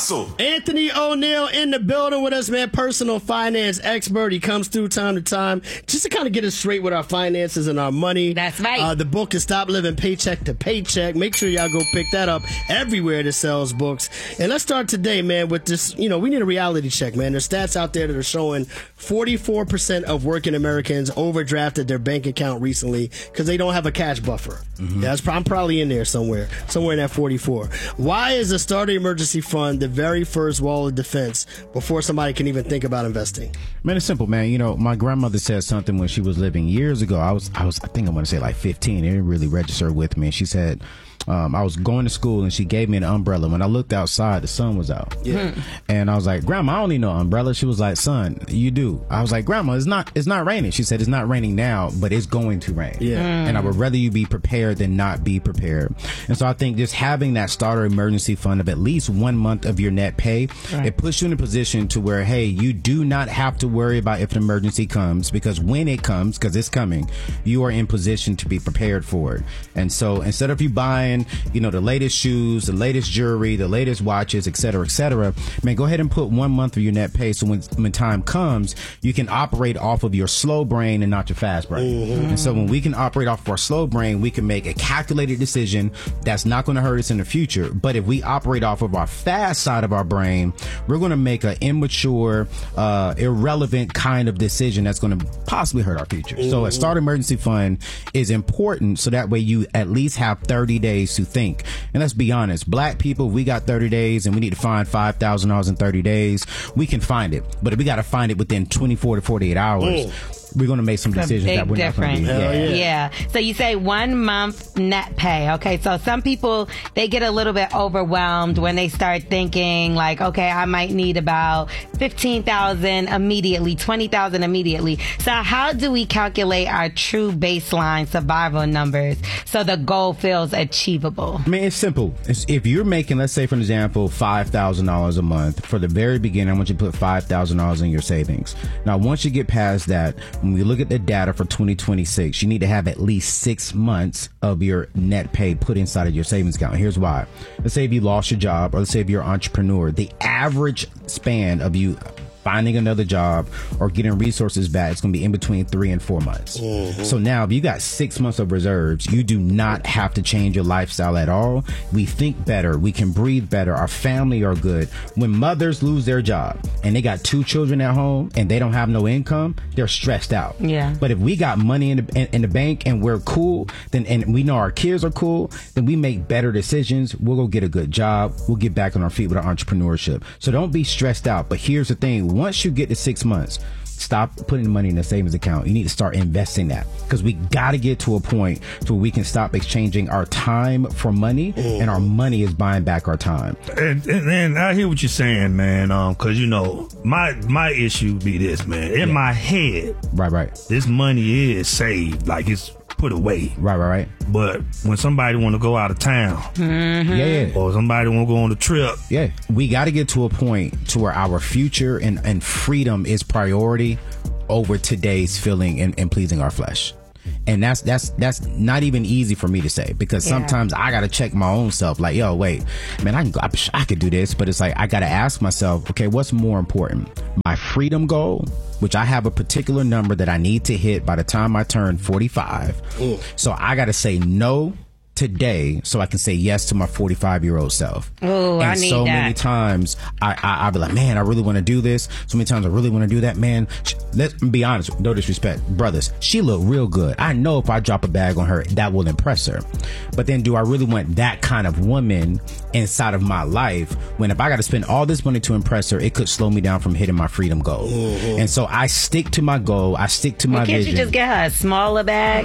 hustle. Anthony O'Neill in the building with us, man. Personal finance expert. He comes through time to time just to kind of get us straight with our finances and our money. That's right. The book is Stop Living Paycheck to Paycheck. Make sure y'all go pick that up everywhere that sells books. And let's start today, man, with this. You know, we need a reality check, man. There's stats out there that are showing 44% of working Americans overdrafted their bank account recently because they don't have a cash buffer. Mm-hmm. Yeah, I'm probably in there somewhere in that 44. Why is a starter emergency fund the very first wall of defense before somebody can even think about investing? Man, it's simple, man. You know, my grandmother said something when she was living years ago. I think I want to say like 15. It didn't really register with me. She said, I was going to school and she gave me an umbrella. When I looked outside, the sun was out. Yeah. And I was like, Grandma, I don't need no umbrella. She was like, son, you do. I was like, Grandma, it's not raining. She said, it's not raining now, but it's going to rain. Yeah. And I would rather you be prepared than not be prepared. And so I think just having that starter emergency fund of at least 1 month of your net pay, right, it puts you in a position to where, hey, you do not have to worry about if an emergency comes, because when it comes, because it's coming, you are in position to be prepared for it. And so instead of you buying, you know, the latest shoes, the latest jewelry, the latest watches, et cetera, man, go ahead and put 1 month of your net pay. So when time comes, you can operate off of your slow brain and not your fast brain. Mm-hmm. And so when we can operate off of our slow brain, we can make a calculated decision that's not going to hurt us in the future. But if we operate off of our fast side of our brain, we're going to make an immature, irrelevant kind of decision that's going to possibly hurt our future. Mm-hmm. So a starter emergency fund is important, so that way you at least have 30 days to think. And let's be honest, black people, we got 30 days and we need to find $5,000 in 30 days. We can find it, but if we got to find it within 24 to 48 hours, we're going to make some decisions that we're not going to be. Yeah. So you say 1 month net pay. Okay. So some people, they get a little bit overwhelmed when they start thinking like, okay, I might need about 15,000 immediately, 20,000 immediately. So how do we calculate our true baseline survival numbers so the goal feels achievable? I mean, it's simple. If you're making, let's say, for example, $5,000 a month, for the very beginning, I want you to put $5,000 in your savings. Now, once you get past that, when we look at the data for 2026, you need to have at least 6 months of your net pay put inside of your savings account. Here's why. Let's say if you lost your job, or let's say if you're an entrepreneur, the average span of you finding another job or getting resources back, it's going to be in between 3 and 4 months. Mm-hmm. So now if you got 6 months of reserves, you do not have to change your lifestyle at all. We think better. We can breathe better. Our family are good. When mothers lose their job and they got 2 children at home and they don't have no income, they're stressed out. Yeah. But if we got money in the bank and we're cool, then, and we know our kids are cool, then we make better decisions. We'll go get a good job. We'll get back on our feet with our entrepreneurship. So don't be stressed out. But here's the thing. Once you get to 6 months, stop putting the money in the savings account. You need to start investing that, because we got to get to a point to where we can stop exchanging our time for money, and our money is buying back our time. And I hear what you're saying, man. Because you know, my issue be this, man. In my head, right, this money is saved, like it's put away. Right. But when somebody want to go out of town, or somebody want to go on a trip, we got to get to a point to where our future and freedom is priority over today's feeling and pleasing our flesh. And that's not even easy for me to say, because sometimes I got to check my own self. Like, yo, wait, man, I could do this. But it's like, I got to ask myself, okay, what's more important? My freedom goal, which I have a particular number that I need to hit by the time I turn 45. So I got to say no today so I can say yes to my 45-year-old self. Oh, I need so that. many times I'll be like, man, I really want to do this. So many times I really want to do that, man. Let's be honest, no disrespect, brothers, she look real good. I know if I drop a bag on her, that will impress her. But then do I really want that kind of woman inside of my life, when if I got to spend all this money to impress her, it could slow me down from hitting my freedom goal. Mm-hmm. And so I stick to my goal. I stick to my vision. Can't you just get her a smaller bag?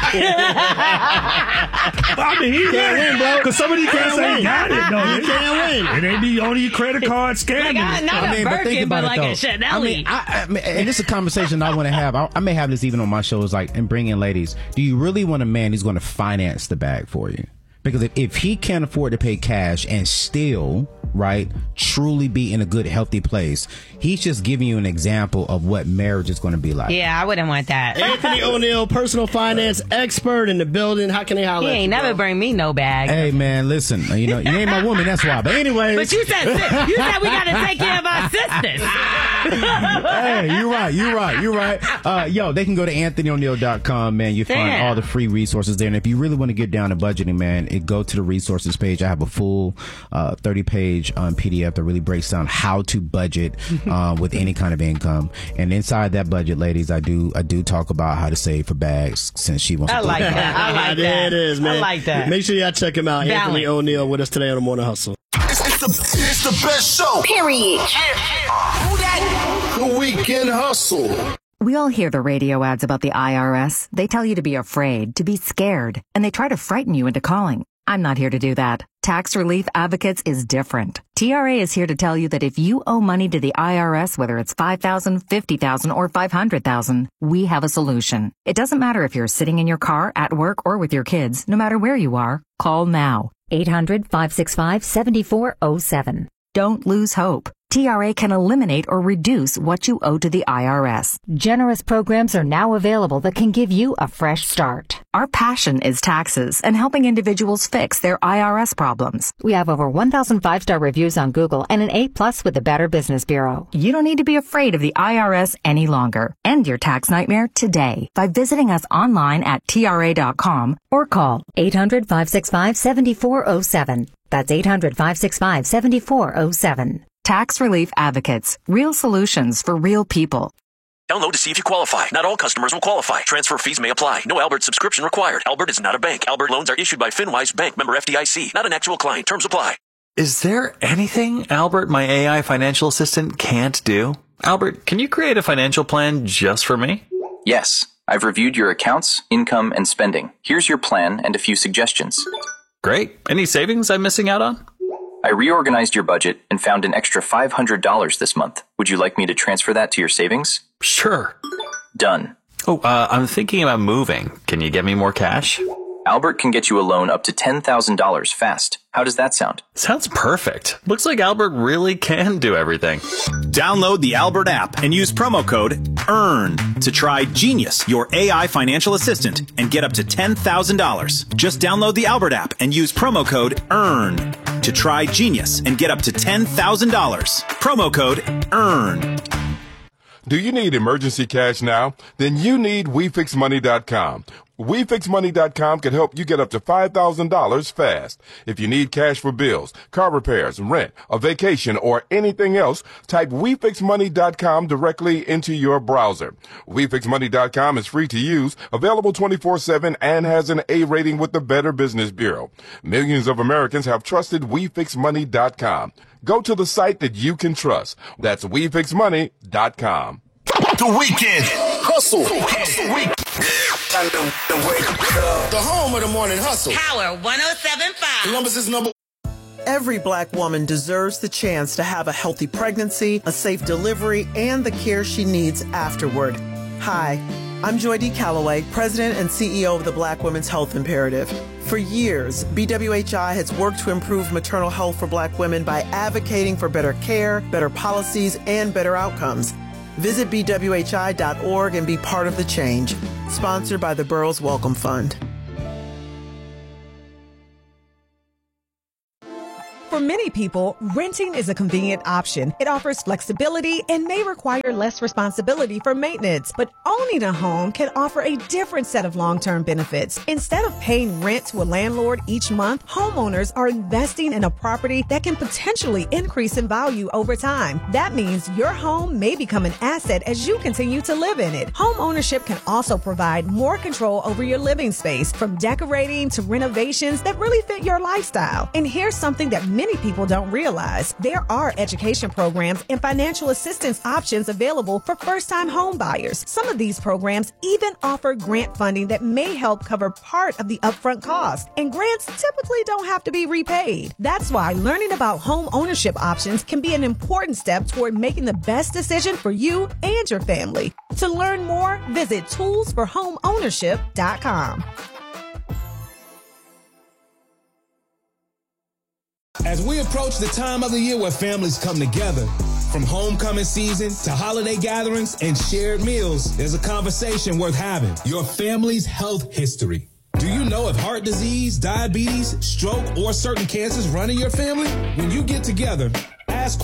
I mean, he can't win, bro. Because somebody can't say he got it, though. He can't win. It ain't be on your credit card scamming. Like, not a Birkin, but like a Chanel. And it's a conversation I want to have. I may have this even on my shows, like, and bring in ladies. Do you really want a man who's going to finance the bag for you? Because if he can't afford to pay cash and still right, truly be in a good, healthy place. He's just giving you an example of what marriage is going to be like. Yeah, I wouldn't want that. Anthony O'Neill, personal finance expert in the building. How can they holler He at ain't you, never bro? bring me no bag. Hey, man, listen, you ain't my woman, that's why. But anyways. But you said we got to take care of our sisters. Hey, you're right. Yo, they can go to AnthonyO'Neill.com, man. You find all the free resources there. And if you really want to get down to budgeting, man, go to the resources page. I have a full 30-page PDF that really breaks down how to budget with any kind of income. And inside that budget, ladies, I do talk about how to save for bags, since she wants to. I like that. There it is, man. I like that. Make sure y'all check him out. Balance. Anthony O'Neill with us today on the Morning Hustle. It's the best show. Period. Who that? The Weekend Hustle. We all hear the radio ads about the IRS. They tell you to be afraid, to be scared, and they try to frighten you into calling. I'm not here to do that. Tax Relief Advocates is different. TRA is here to tell you that if you owe money to the IRS, whether it's $5,000, $50,000, or $500,000, we have a solution. It doesn't matter if you're sitting in your car, at work, or with your kids. No matter where you are, call now. 800-565-7407. Don't lose hope. TRA can eliminate or reduce what you owe to the IRS. Generous programs are now available that can give you a fresh start. Our passion is taxes and helping individuals fix their IRS problems. We have over 1,000 5-star reviews on Google and an A+ with the Better Business Bureau. You don't need to be afraid of the IRS any longer. End your tax nightmare today by visiting us online at TRA.com or call 800-565-7407. That's 800-565-7407. Tax Relief Advocates. Real solutions for real people. Download to see if you qualify. Not all customers will qualify. Transfer fees may apply. No Albert subscription required. Albert is not a bank. Albert loans are issued by FinWise Bank, member FDIC. Not an actual client. Terms apply. Is there anything Albert, my AI financial assistant, can't do? Albert, can you create a financial plan just for me? Yes. I've reviewed your accounts, income, and spending. Here's your plan and a few suggestions. Great. Any savings I'm missing out on? I reorganized your budget and found an extra $500 this month. Would you like me to transfer that to your savings? Sure. Done. Oh, I'm thinking about moving. Can you get me more cash? Albert can get you a loan up to $10,000 fast. How does that sound? Sounds perfect. Looks like Albert really can do everything. Download the Albert app and use promo code EARN to try Genius, your AI financial assistant, and get up to $10,000. Just download the Albert app and use promo code EARN to try Genius and get up to $10,000. Promo code EARN. Do you need emergency cash now? Then you need WeFixMoney.com. WeFixMoney.com can help you get up to $5,000 fast. If you need cash for bills, car repairs, rent, a vacation, or anything else, type WeFixMoney.com directly into your browser. WeFixMoney.com is free to use, available 24/7, and has an A rating with the Better Business Bureau. Millions of Americans have trusted WeFixMoney.com. Go to the site that you can trust. That's WeFixMoney.com. The Weekend Hustle. The home of the Morning Hustle. Power 107.5. Columbus is number. Every Black woman deserves the chance to have a healthy pregnancy, a safe delivery, and the care she needs afterward. Hi, I'm Joy D. Calloway, President and CEO of the Black Women's Health Imperative. For years, BWHI has worked to improve maternal health for Black women by advocating for better care, better policies, and better outcomes. Visit BWHI.org and be part of the change. Sponsored by the Burroughs Welcome Fund. For many people, renting is a convenient option. It offers flexibility and may require less responsibility for maintenance. But owning a home can offer a different set of long-term benefits. Instead of paying rent to a landlord each month, homeowners are investing in a property that can potentially increase in value over time. That means your home may become an asset as you continue to live in it. Home ownership can also provide more control over your living space, from decorating to renovations that really fit your lifestyle. And here's something that many people don't realize. There are education programs and financial assistance options available for first-time home buyers. Some of these programs even offer grant funding that may help cover part of the upfront cost. And grants typically don't have to be repaid. That's why learning about home ownership options can be an important step toward making the best decision for you and your family. To learn more, visit toolsforhomeownership.com. As we approach the time of the year where families come together, from homecoming season to holiday gatherings and shared meals, there's a conversation worth having. Your family's health history. Do you know if heart disease, diabetes, stroke, or certain cancers run in your family? When you get together,